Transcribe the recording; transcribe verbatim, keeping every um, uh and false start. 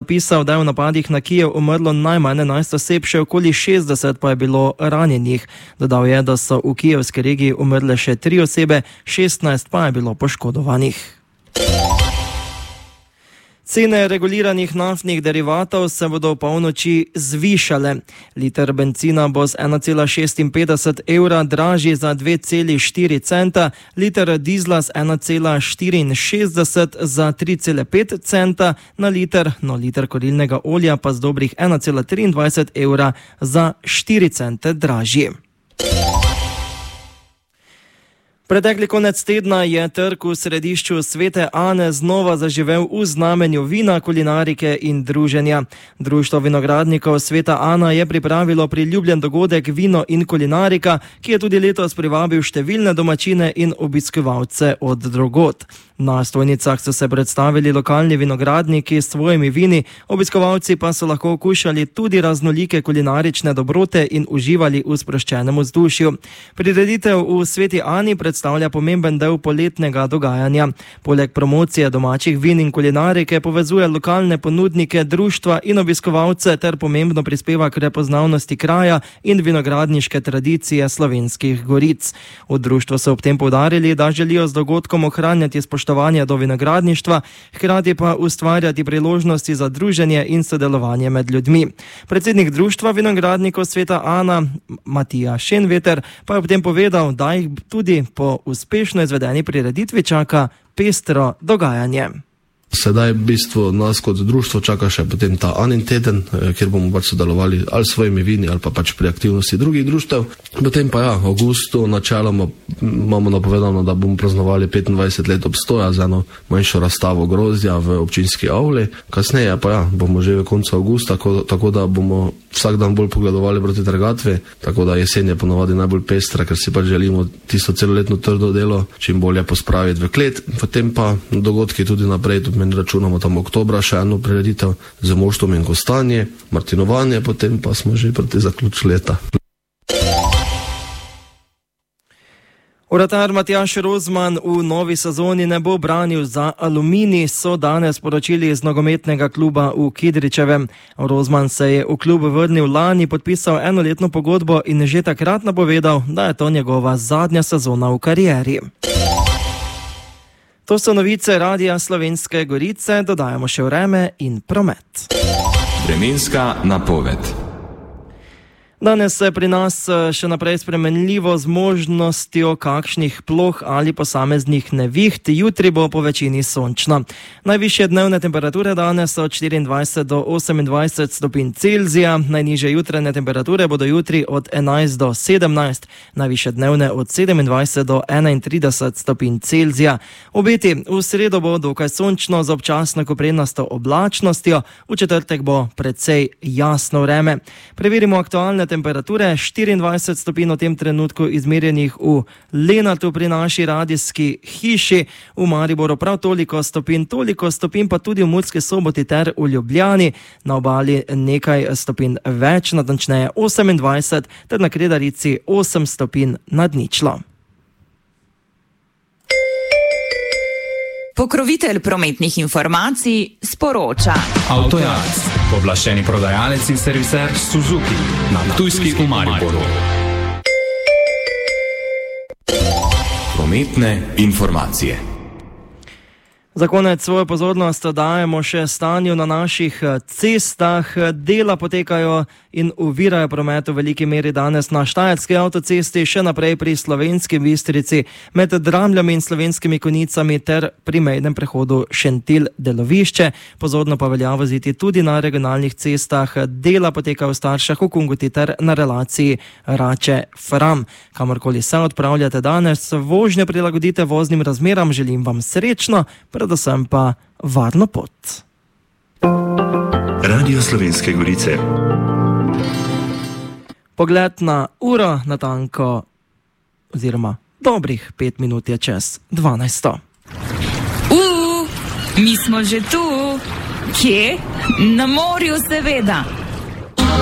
zapisal, da je v napadih na Kijev umrlo najmanj enajst oseb, še okoli šestdeset pa je bilo ranjenih. Dodal je, da so v kijevski regiji umrle še tri osebe, šestnajst pa je bilo poškodovanih. Cene reguliranih naftnih derivatov se bodo v polnoči zvišale. Liter bencina bo z ena cela šestinpetdeset evra dražji za dve celi štiri centa, liter dizla z ena cela štiriinšestdeset za tri cele pet centa na liter, no liter kurilnega olja pa z dobrih ena cela triindvajset evra za štiri cente dražji. Pretekli konec tedna je trg v središču Svete Ane znova zaživel v znamenju vina, kulinarike in druženja. Društvo vinogradnikov Sveta Ana je pripravilo priljubljen dogodek Vino in kulinarika, ki je tudi letos privabil številne domačine in obiskovalce od drugod. Na stojnicah so se predstavili lokalni vinogradniki s svojimi vini, obiskovalci pa so lahko okušali tudi raznolike kulinarične dobrote in uživali v sproščenem vzdušju. Prireditev v Sveti Ani predstavlja pomemben del poletnega dogajanja. Poleg promocije domačih vin in kulinarike povezuje lokalne ponudnike, društva in obiskovalce ter pomembno prispeva k prepoznavnosti kraja in vinogradniške tradicije Slovenskih goric. V društvu so ob tem poudarili, da želijo z dogodkom ohranjati spoštovanje do vinogradništva, hkrati pa ustvarjati priložnosti za druženje in sodelovanje med ljudmi. Predsednik društva vinogradnikov Sveta Ana, Matija Šenveter, pa je ob tem povedal, da jih tudi po uspešno izvedeni prireditvi čaka pestro dogajanje. Sedaj v bistvu nas kot društvo čaka še potem ta Anin teden, kjer bomo pač sodelovali ali s svojimi vini ali pa pač pri aktivnosti drugih društev. Potem pa ja, v avgustu načeloma imamo napovedano, da bomo praznovali petindvajset let obstoja z eno manjšo razstavo grozdja v občinski avli. Kasneje pa ja, bomo že v koncu avgusta, tako, tako da bomo vsak dan bolj pogledovali proti trgatvi, tako da jesen je ponovadi najbolj pestra, ker si pač želimo tisto celoletno trdo delo čim bolje pospraviti v klet. Potem pa dogodki tudi naprej, tudi meni računamo tam oktobra še eno prireditev z moštvom in kostanje, martinovanje, potem pa smo že proti zaključku leta. Vratar Matjaž Rozman v novi sezoni ne bo branil za Aluminij, so danes poročili iz nogometnega kluba v Kidričevem. Rozman se je v klub vrnil lani, podpisal enoletno pogodbo in že takrat napovedal, da je to njegova zadnja sezona v karieri. To so novice Radia Slovenske Gorice, dodajamo še vreme in promet. Vremenska napoved. Danes se pri nas še naprej spremenljivo z možnostjo kakšnih ploh ali posameznih neviht, jutri bo po večini sončno. Najvišje dnevne temperature danes so od štiriindvajset do osemindvajset stopinj Celzija, najnižje jutranje temperature bodo jutri od enajst do sedemnajst, najvišje dnevne od sedemindvajset do enaintrideset stopinj Celzija. Obeti v sredo bo dokaj sončno z občasno koprenasto oblačnostjo, v četrtek bo precej jasno vreme. Preverimo aktualne temperature, štiriindvajset stopinj v tem trenutku izmerjenih v Lenartu pri naši radijski hiši, v Mariboru prav toliko stopinj, toliko stopinj pa tudi v Murski Soboti ter v Ljubljani, na obali nekaj stopinj več, natančneje osemindvajset, ter na Kredarici osem stopinj nad ničlo. Pokrovitelj prometnih informacij sporoča. Avtojac, pooblaščeni prodajalec in serviser Suzuki na Ptujski v Mariboru. Prometne informacije. Za konec svojo pozornost dajemo še stanju na naših cestah. Dela potekajo in ovirajo promet v veliki meri danes na Štajerski avtocesti, še naprej pri Slovenski Bistrici, med Dramljami in Slovenskimi Konjicami ter pri mejnem prehodu Šentilj Delovišče. Pozorno pa velja voziti tudi na regionalnih cestah. Dela potekajo v Staršah, v Kungoti ter na relaciji Rače-Fram. Kamorkoli se odpravljate danes, vožnjo prilagodite voznim razmeram, želim vam srečno, predvsem pa varno pot. Radio Slovenske Gorice. Pogled na uro, natanko, oziroma dobrih pet minut je čez dvanajsto. Uh, mi smo že tu. Kje? Na morju seveda.